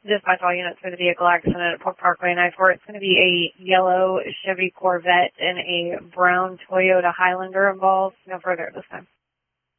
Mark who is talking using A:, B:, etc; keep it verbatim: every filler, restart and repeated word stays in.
A: Dispatch all units for the vehicle accident at Park Parkway nine four. It's going to be a yellow Chevy Corvette and a brown Toyota Highlander involved. No further at this time.